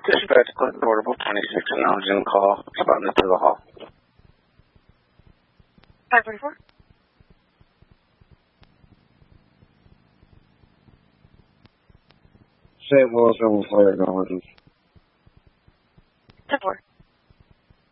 Dispatch Clinton Portable 26 acknowledging the call. Responding to the hall. 544. St. Louis Civil Fire acknowledges. 10-4.